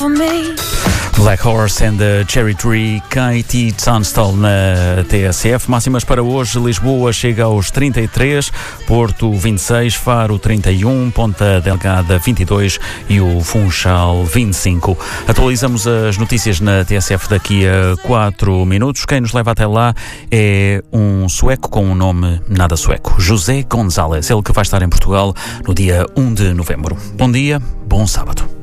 Black Horse and the Cherry Tree, Katie Tunstall na TSF. Máximas para hoje: Lisboa chega aos 33, Porto 26, Faro 31, Ponta Delgada 22 e o Funchal 25. Atualizamos as notícias na TSF daqui a 4 minutos. Quem nos leva até lá é um sueco com um nome nada sueco, José González, ele que vai estar em Portugal no dia 1 de novembro. Bom dia, bom sábado.